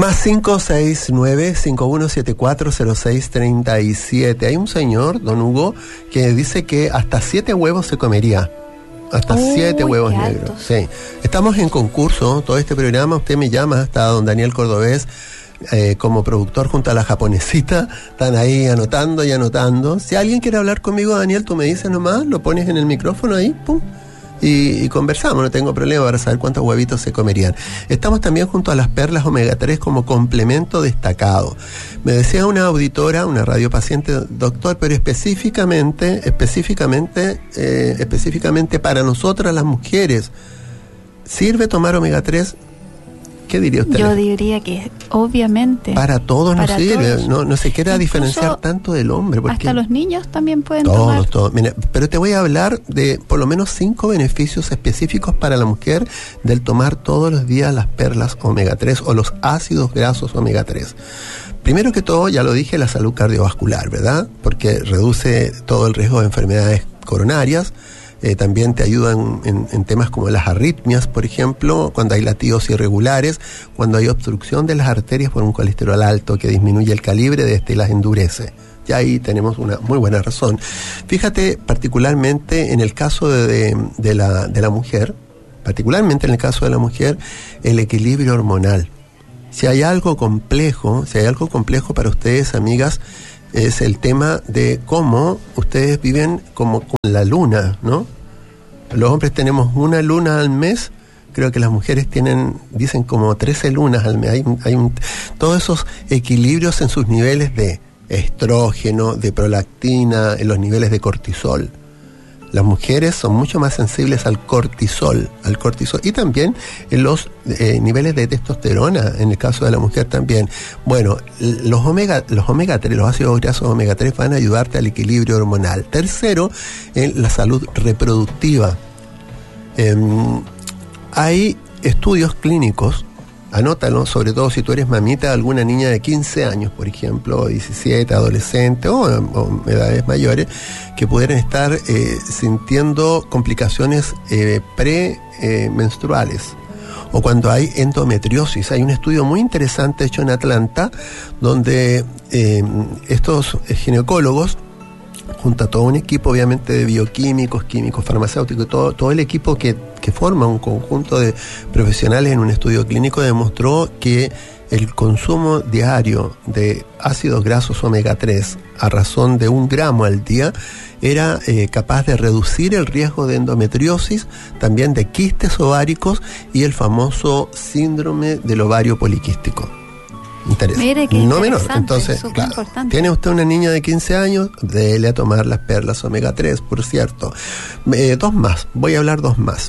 Más 569-5174-0637. Hay un señor, don Hugo, que dice que hasta 7 huevos se comería. Hasta 7 huevos negros. Sí. Estamos en concurso, todo este programa, usted me llama, está don Daniel Cordobés como productor junto a la japonesita, están ahí anotando y anotando. Si alguien quiere hablar conmigo, Daniel, tú me dices nomás, lo pones en el micrófono ahí, pum, y conversamos, no tengo problema para saber cuántos huevitos se comerían. Estamos también junto a las perlas omega 3 como complemento destacado. Me decía una auditora, una radiopaciente, doctor, pero específicamente para nosotras las mujeres, ¿sirve tomar omega 3? ¿Qué diría usted? Yo diría que obviamente para todos no sirve, no se quiera diferenciar tanto del hombre, porque hasta los niños también pueden tomar. Todos. Mira, pero te voy a hablar de por lo menos 5 beneficios específicos para la mujer del tomar todos los días las perlas omega 3 o los ácidos grasos omega 3. Primero que todo, ya lo dije, la salud cardiovascular, ¿verdad? Porque reduce todo el riesgo de enfermedades coronarias. También te ayudan en temas como las arritmias, por ejemplo, cuando hay latidos irregulares, cuando hay obstrucción de las arterias por un colesterol alto que disminuye el calibre de este y las endurece. Ya ahí tenemos una muy buena razón. Fíjate, particularmente en el caso de la mujer, el equilibrio hormonal. Si hay algo complejo para ustedes, amigas, es el tema de cómo ustedes viven como con la luna, ¿no? Los hombres tenemos una luna al mes, creo que las mujeres dicen como 13 lunas al mes. Hay todos esos equilibrios en sus niveles de estrógeno, de prolactina, en los niveles de cortisol. Las mujeres son mucho más sensibles al cortisol y también en los niveles de testosterona, en el caso de la mujer también. Bueno, los omega 3, los ácidos grasos omega 3 van a ayudarte al equilibrio hormonal. Tercero, en la salud reproductiva. Hay estudios clínicos, anótalo, sobre todo si tú eres mamita de alguna niña de 15 años, por ejemplo, 17, adolescente o edades mayores, que pudieran estar sintiendo complicaciones premenstruales. O cuando hay endometriosis. Hay un estudio muy interesante hecho en Atlanta, donde estos ginecólogos, junto a todo un equipo obviamente de bioquímicos, químicos, farmacéuticos, todo el equipo que forma un conjunto de profesionales en un estudio clínico, demostró que el consumo diario de ácidos grasos omega 3 a razón de 1 gramo al día era capaz de reducir el riesgo de endometriosis, también de quistes ováricos y el famoso síndrome del ovario poliquístico. Mire, qué no menor. Entonces, claro, tiene usted una niña de 15 años, déle a tomar las perlas omega 3, por cierto. 2 más, voy a hablar 2 más.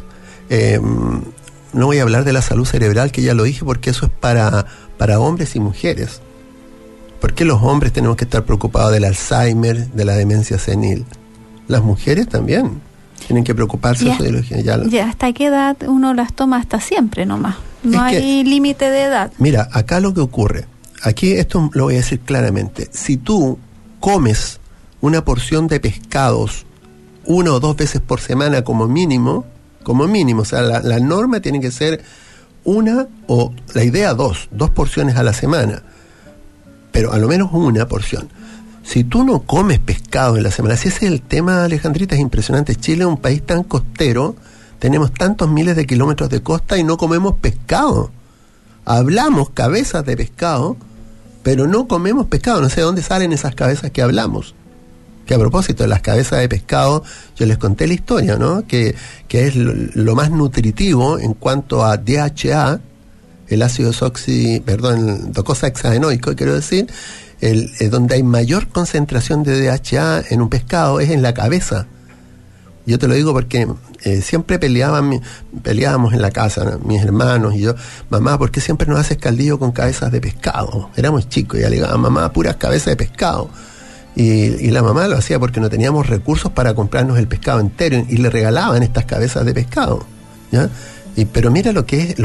No voy a hablar de la salud cerebral, que ya lo dije, porque eso es para hombres y mujeres. ¿Por qué los hombres tenemos que estar preocupados del Alzheimer, de la demencia senil? Las mujeres también tienen que preocuparse de su ideología. Ya, ¿hasta qué edad uno las toma? Hasta siempre nomás. No hay límite de edad. Mira, acá lo que ocurre, aquí esto lo voy a decir claramente, si tú comes una porción de pescados 1 o 2 veces por semana como mínimo, o sea, la norma tiene que ser 1 o la idea 2 porciones a la semana, pero a lo menos 1 porción. Si tú no comes pescado en la semana, si ese es el tema, Alejandrita, es impresionante. Chile es un país tan costero, tenemos tantos miles de kilómetros de costa y no comemos pescado. Hablamos cabezas de pescado, pero no comemos pescado. No sé de dónde salen esas cabezas que hablamos. Que a propósito de las cabezas de pescado, yo les conté la historia, ¿no? Que es lo más nutritivo en cuanto a DHA, el ácido docosahexaenoico, quiero decir, donde hay mayor concentración de DHA en un pescado es en la cabeza. Yo te lo digo porque siempre peleábamos en la casa, ¿no? Mis hermanos y yo, mamá, ¿por qué siempre nos haces caldillo con cabezas de pescado? Éramos chicos y ya le digo, mamá, puras cabezas de pescado. Y la mamá lo hacía porque no teníamos recursos para comprarnos el pescado entero y le regalaban estas cabezas de pescado, ¿ya? Pero mira lo que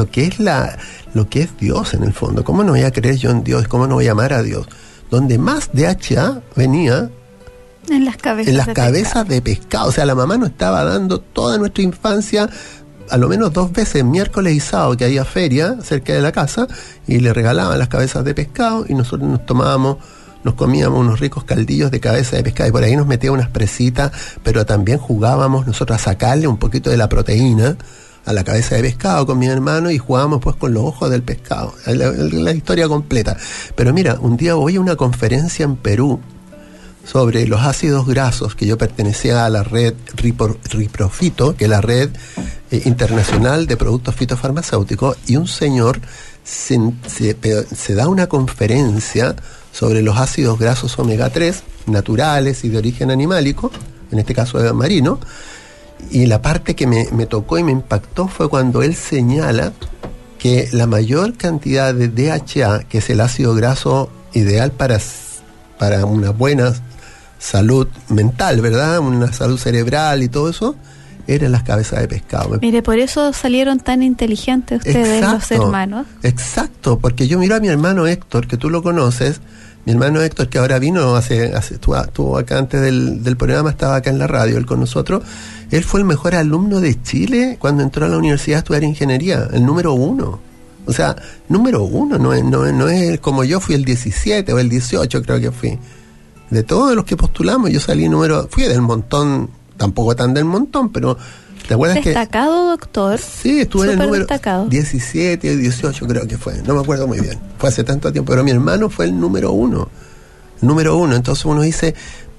es Dios en el fondo. ¿Cómo no voy a creer yo en Dios? ¿Cómo no voy a amar a Dios? Donde más DHA venía en las cabezas de pescado. O sea, la mamá nos estaba dando toda nuestra infancia a lo menos 2 veces, miércoles y sábado, que había feria cerca de la casa, y le regalaban las cabezas de pescado, y nosotros nos comíamos unos ricos caldillos de cabeza de pescado, y por ahí nos metía unas presitas, pero también jugábamos nosotros a sacarle un poquito de la proteína a la cabeza de pescado con mi hermano, y jugábamos pues con los ojos del pescado, la historia completa. Pero mira, un día voy a una conferencia en Perú sobre los ácidos grasos, que yo pertenecía a la red Riprofito, que es la red internacional de productos fitofarmacéuticos, y un señor se da una conferencia sobre los ácidos grasos omega 3 naturales y de origen animálico, en este caso marino, y la parte que me tocó y me impactó fue cuando él señala que la mayor cantidad de DHA, que es el ácido graso ideal para una buena salud mental, ¿verdad? Una salud cerebral y todo eso, eran las cabezas de pescado. Mire, por eso salieron tan inteligentes ustedes, los hermanos. Exacto, porque yo miro a mi hermano Héctor, que tú lo conoces, mi hermano Héctor, que ahora vino, estuvo acá antes del programa, estaba acá en la radio, él con nosotros. Él fue el mejor alumno de Chile cuando entró a la universidad a estudiar ingeniería, el número 1. O sea, número 1, no es como yo fui el 17 o el 18, creo que fui. De todos los que postulamos, yo salí fui del montón, tampoco tan del montón, pero ¿te acuerdas destacado, doctor? Sí, estuve en el número destacado. 17 o 18 creo que fue, no me acuerdo muy bien, fue hace tanto tiempo, pero mi hermano fue el número 1. Entonces uno dice,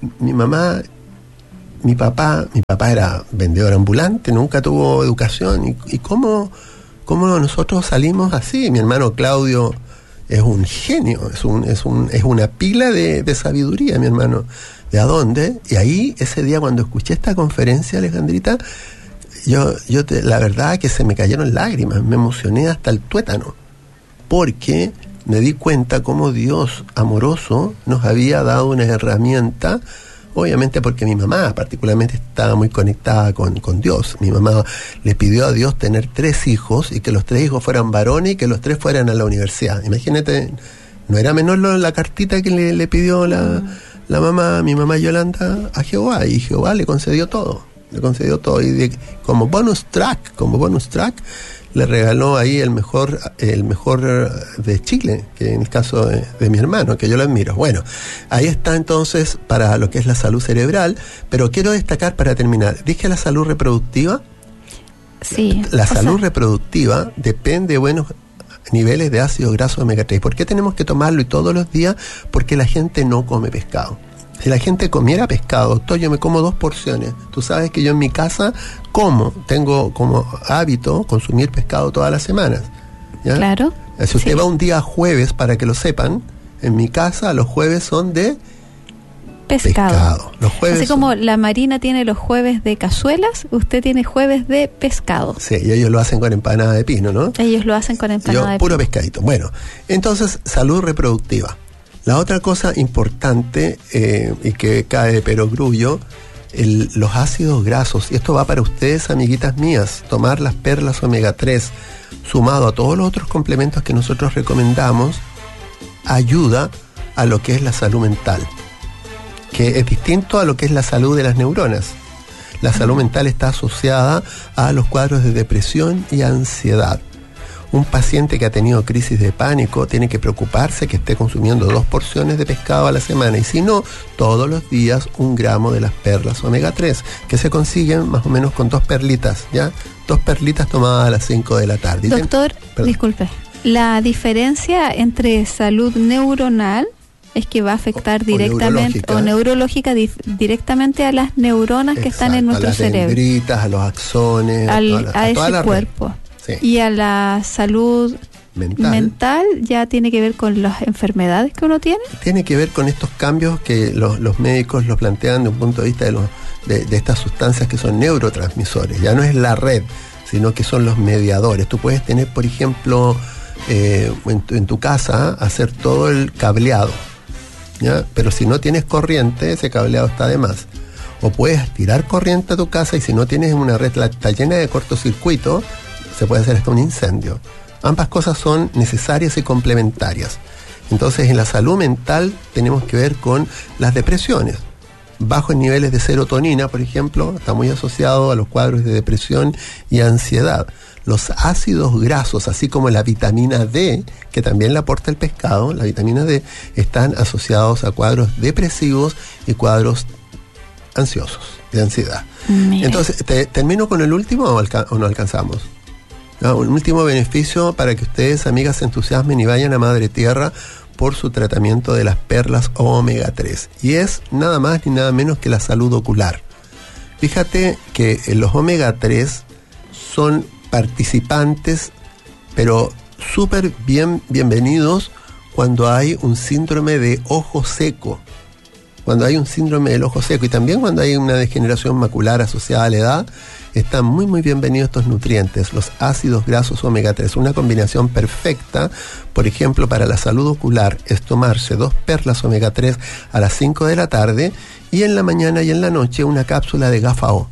mi papá era vendedor ambulante, nunca tuvo educación, y cómo nosotros salimos así. Mi hermano Claudio es un genio, es una pila de sabiduría, mi hermano. ¿De a dónde? Y ahí, ese día cuando escuché esta conferencia, Alejandrita, la verdad que se me cayeron lágrimas, me emocioné hasta el tuétano, porque me di cuenta cómo Dios amoroso nos había dado una herramienta. Obviamente porque mi mamá particularmente estaba muy conectada con Dios. Mi mamá le pidió a Dios tener 3 hijos y que los 3 hijos fueran varones y que los 3 fueran a la universidad. Imagínate, no era menor la cartita que le pidió mi mamá Yolanda a Jehová, y Jehová le concedió todo. Y como bonus track le regaló ahí el mejor de Chile, que en el caso de mi hermano, que yo lo admiro. Bueno, ahí está entonces para lo que es la salud cerebral, pero quiero destacar para terminar, dije la salud reproductiva. Sí. La salud reproductiva depende de buenos niveles de ácido graso omega 3. ¿Por qué tenemos que tomarlo y todos los días? Porque la gente no come pescado. Si la gente comiera pescado, doctor, yo me como 2 porciones. Tú sabes que yo en mi casa tengo como hábito consumir pescado todas las semanas, ¿ya? Claro. Si usted va un día jueves, para que lo sepan, en mi casa los jueves son de pescado. Los jueves así como la Marina tiene los jueves de cazuelas, usted tiene jueves de pescado. Sí, y ellos lo hacen con empanada de pino, ¿no? Ellos lo hacen con empanada de pino. Puro pescadito. Bueno, entonces, salud reproductiva. La otra cosa importante y que cae de perogrullo, los ácidos grasos, y esto va para ustedes, amiguitas mías, tomar las perlas omega 3 sumado a todos los otros complementos que nosotros recomendamos, ayuda a lo que es la salud mental, que es distinto a lo que es la salud de las neuronas. La salud mental está asociada a los cuadros de depresión y ansiedad. Un paciente que ha tenido crisis de pánico tiene que preocuparse que esté consumiendo 2 porciones de pescado a la semana, y si no, todos los días 1 gramo de las perlas omega 3, que se consiguen más o menos con 2 perlitas, ¿ya? 2 perlitas tomadas a las 5 de la tarde. Doctor, disculpe, la diferencia entre salud neuronal es que va a afectar directamente o neurológica directamente a las neuronas que están en nuestro cerebro. A las dendritas, a los axones, a ese cuerpo. Sí. Y a la salud mental ya tiene que ver con las enfermedades que uno tiene. Tiene que ver con estos cambios que los médicos los plantean de un punto de vista de estas sustancias que son neurotransmisores. Ya no es la red, sino que son los mediadores. Tú puedes tener, por ejemplo, en tu casa, hacer todo el cableado, ¿ya? Pero si no tienes corriente, ese cableado está de más. O puedes tirar corriente a tu casa, y si no tienes una red, está llena de cortocircuito, se puede hacer hasta un incendio. Ambas cosas son necesarias y complementarias. Entonces, en la salud mental tenemos que ver con las depresiones. bajos niveles de serotonina, por ejemplo, está muy asociado a los cuadros de depresión y ansiedad. Los ácidos grasos, así como la vitamina D, que también la aporta el pescado, la vitamina D, están asociados a cuadros depresivos y cuadros ansiosos, de ansiedad. Mira. Entonces, ¿termino con el último o no alcanzamos? No, un último beneficio para que ustedes, amigas, se entusiasmen y vayan a Madre Tierra por su tratamiento de las perlas omega 3. Y es nada más ni nada menos que la salud ocular. Fíjate que los omega 3 son participantes, pero súper bienvenidos cuando hay un síndrome de ojo seco. Cuando hay un síndrome del ojo seco y también cuando hay una degeneración macular asociada a la edad, están muy muy bienvenidos estos nutrientes, los ácidos grasos omega 3. Una combinación perfecta, por ejemplo, para la salud ocular es tomarse 2 perlas omega 3 a las 5 de la tarde y en la mañana y en la noche una cápsula de GAFA-O.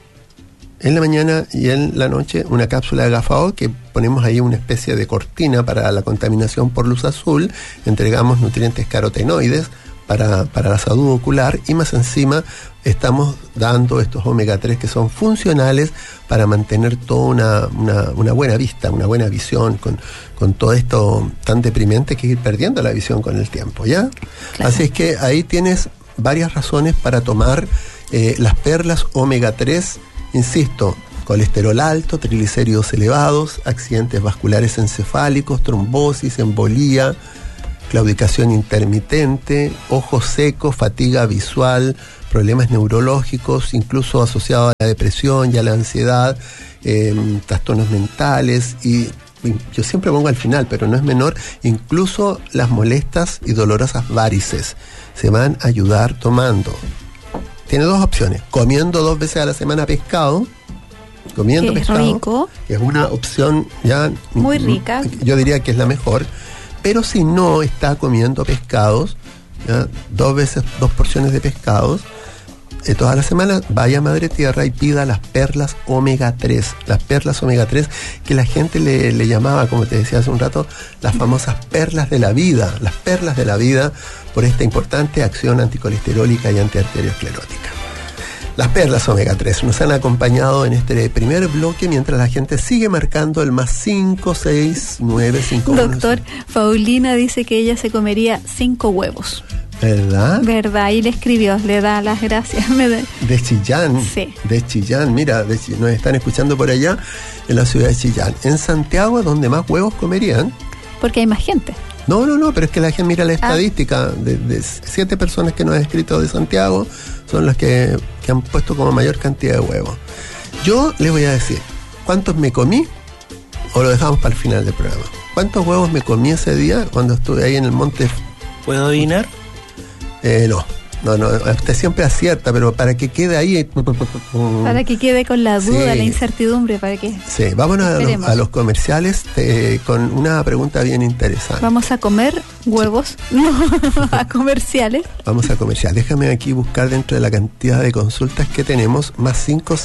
En la mañana y en la noche una cápsula de GAFA-O, que ponemos ahí una especie de cortina para la contaminación por luz azul, entregamos nutrientes carotenoides para la salud ocular y más encima estamos dando estos omega 3 que son funcionales para mantener toda una buena vista, una buena visión con todo esto tan deprimente que es ir perdiendo la visión con el tiempo, ¿ya? Claro. Así es que ahí tienes varias razones para tomar las perlas omega 3. Insisto, colesterol alto, triglicéridos elevados, accidentes vasculares encefálicos, trombosis, embolía, claudicación intermitente, ojos secos, fatiga visual, problemas neurológicos, incluso asociados a la depresión y a la ansiedad, trastornos mentales y yo siempre pongo al final, pero no es menor, incluso las molestas y dolorosas varices se van a ayudar tomando. Tiene 2 opciones: comiendo 2 veces a la semana pescado, comiendo pescado, rico, que es una opción ya muy rica, yo diría que es la mejor, pero si no está comiendo pescados, ¿ya? 2 porciones de pescados toda la semana, vaya a Madre Tierra y pida las perlas omega 3, las perlas omega 3 que la gente le llamaba, como te decía hace un rato, las famosas perlas de la vida, las perlas de la vida, por esta importante acción anticolesterólica y antiarteriosclerótica. Las perlas omega 3 nos han acompañado en este primer bloque mientras la gente sigue marcando el más 56951. Doctor, Paulina dice que ella se comería 5 huevos. ¿Verdad? ¿Verdad? Y le escribió, le da las gracias. De Chillán. Sí. De Chillán, mira, nos están escuchando por allá en la ciudad de Chillán. En Santiago, donde más huevos comerían. Porque hay más gente. No, pero es que la gente mira la estadística. De 7 personas que nos han escrito de Santiago son las que han puesto como mayor cantidad de huevos. Yo les voy a decir, ¿cuántos me comí? O lo dejamos para el final del programa. ¿Cuántos huevos me comí ese día cuando estuve ahí en el monte? ¿Puedo adivinar? No, usted siempre acierta, pero para que quede ahí. Para que quede con la duda, la incertidumbre, para que. Sí, vámonos a los comerciales con una pregunta bien interesante. ¿Vamos a comer huevos? No, a comerciales. Vamos a comerciales. Déjame aquí buscar dentro de la cantidad de consultas que tenemos, más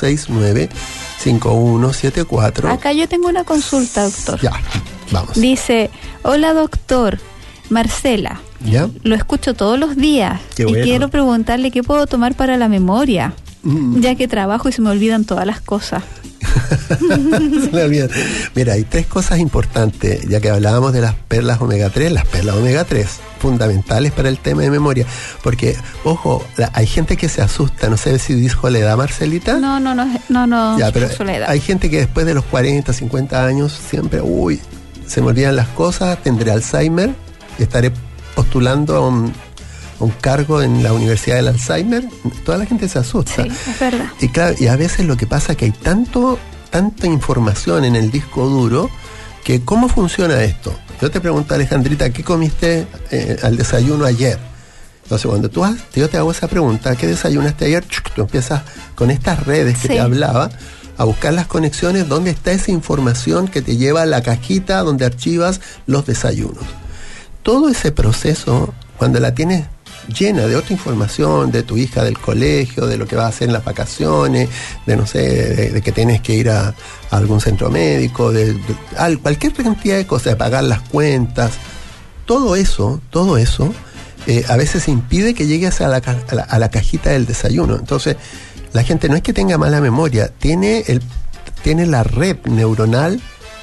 569-5174. Acá yo tengo una consulta, doctor. Ya, vamos. Dice, hola doctor, Marcela. ¿Ya? Lo escucho todos los días. Qué bueno. Y quiero preguntarle qué puedo tomar para la memoria, ya que trabajo y se me olvidan todas las cosas. Se me olvidan. Mira, hay 3 cosas importantes, ya que hablábamos de las perlas omega 3, las perlas omega 3, fundamentales para el tema de memoria, porque, ojo, hay gente que se asusta, no sé si dijo la edad, Marcelita. No, ya, pero hay gente que después de los 40, 50 años, siempre, se me olvidan las cosas, tendré Alzheimer, estaré postulando a un cargo en la Universidad del Alzheimer. Toda la gente se asusta. Sí, es verdad. Y claro, y a veces lo que pasa es que hay tanta información en el disco duro que ¿cómo funciona esto? Yo te pregunto, Alejandrita, ¿qué comiste al desayuno ayer? Entonces, cuando yo te hago esa pregunta, ¿qué desayunaste ayer? Tú empiezas con estas redes que te hablaba a buscar las conexiones donde está esa información que te lleva a la cajita donde archivas los desayunos. Todo ese proceso, cuando la tienes llena de otra información, de tu hija del colegio, de lo que vas a hacer en las vacaciones, de no sé, de que tienes que ir a algún centro médico, de cualquier cantidad de cosas, de pagar las cuentas, todo eso a veces impide que llegues a la cajita del desayuno. Entonces, la gente no es que tenga mala memoria, tiene la red neuronal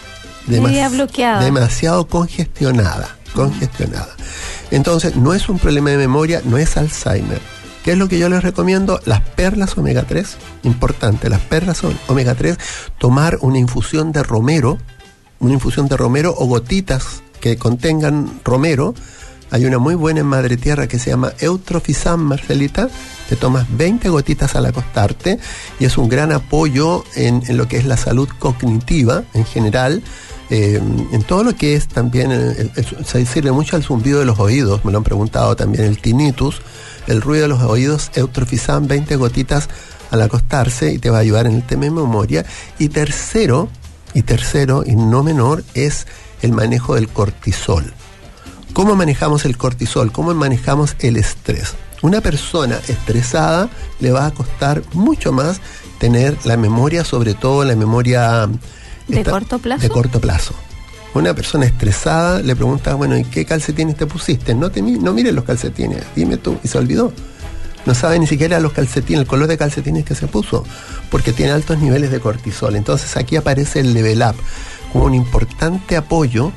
demasiado congestionada. Entonces, no es un problema de memoria, no es Alzheimer. ¿Qué es lo que yo les recomiendo? Las perlas omega 3, importante, las perlas omega 3, tomar una infusión de romero o gotitas que contengan romero. Hay una muy buena en Madre Tierra que se llama Eutrofizam, Marcelita. Te tomas 20 gotitas al acostarte y es un gran apoyo en lo que es la salud cognitiva en general. En todo lo que es también, se sirve mucho al zumbido de los oídos, me lo han preguntado también, el tinnitus, el ruido de los oídos. Eutrofizam, 20 gotitas al acostarse y te va a ayudar en el tema de memoria. Y tercero, y no menor, es el manejo del cortisol. ¿Cómo manejamos el cortisol? ¿Cómo manejamos el estrés? Una persona estresada le va a costar mucho más tener la memoria, sobre todo la memoria ¿de corto plazo? De corto plazo. Una persona estresada le pregunta, bueno, ¿y qué calcetines te pusiste? No mires los calcetines, dime tú, y se olvidó. No sabe ni siquiera los calcetines, el color de calcetines que se puso, porque tiene altos niveles de cortisol. Entonces aquí aparece el Level Up como un importante apoyo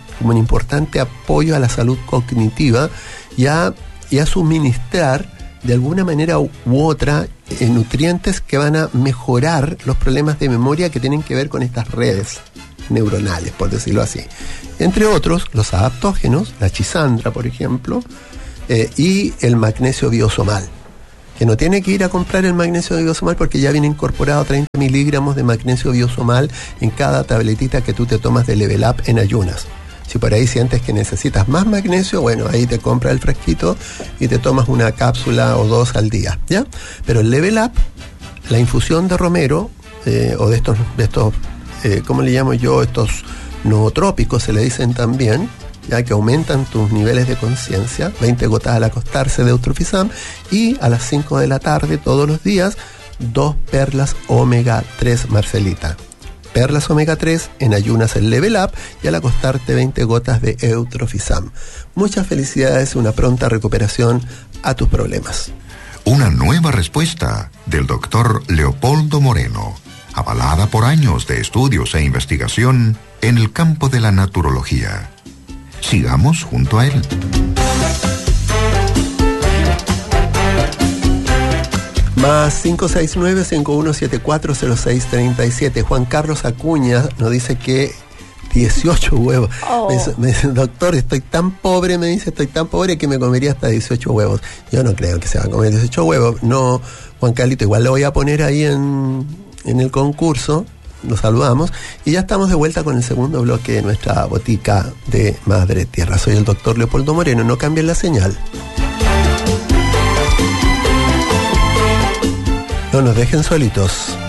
a la salud cognitiva y a suministrar de alguna manera u otra nutrientes que van a mejorar los problemas de memoria que tienen que ver con estas redes neuronales, por decirlo así. Entre otros, los adaptógenos, la chisandra, por ejemplo, y el magnesio biosomal, que no tiene que ir a comprar el magnesio biosomal porque ya viene incorporado 30 miligramos de magnesio biosomal en cada tabletita que tú te tomas de Level Up en ayunas. Si por ahí sientes que necesitas más magnesio, bueno, ahí te compras el frasquito y te tomas una cápsula o 2 al día, ¿ya? Pero el Level Up, la infusión de romero, o de estos ¿cómo le llamo yo? Estos nootrópicos se le dicen también, ya que aumentan tus niveles de conciencia, 20 gotas al acostarse de Eutrofizam, y a las 5 de la tarde todos los días, 2 perlas omega 3, Marcelita. Perlas omega 3 en ayunas el Level Up y al acostarte 20 gotas de Eutrofizam. Muchas felicidades y una pronta recuperación a tus problemas. Una nueva respuesta del doctor Leopoldo Moreno, avalada por años de estudios e investigación en el campo de la naturología. Sigamos junto a él. Más 569-5174-0637. Juan Carlos Acuña nos dice que 18 huevos. Me dice, doctor, estoy tan pobre que me comería hasta 18 huevos. Yo no creo que se va a comer 18 huevos. No, Juan Carlito, igual lo voy a poner ahí en el concurso. Los saludamos y ya estamos de vuelta con el segundo bloque de nuestra botica de Madre Tierra. Soy el doctor Leopoldo Moreno, no cambien la señal. No nos dejen solitos.